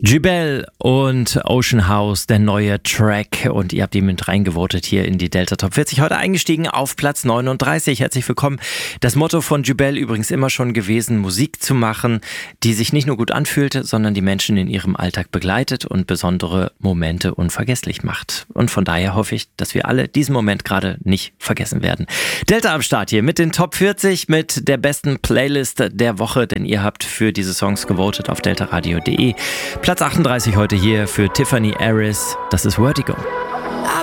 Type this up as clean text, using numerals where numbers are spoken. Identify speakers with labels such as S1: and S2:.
S1: Jubel und Ocean House, der neue Track, und ihr habt ihn mit reingevotet hier in die Delta Top 40. Heute eingestiegen auf Platz 39. Herzlich willkommen. Das Motto von Jubel übrigens immer schon gewesen, Musik zu machen, die sich nicht nur gut anfühlt, sondern die Menschen in ihrem Alltag begleitet und besondere Momente unvergesslich macht. Und von daher hoffe ich, dass wir alle diesen Moment gerade nicht vergessen werden. Delta am Start hier mit den Top 40, mit der besten Playlist der Woche, denn ihr habt für diese Songs gewotet auf deltaradio.de. Platz 38 heute hier für Tiffany Harris, das ist Vertigo.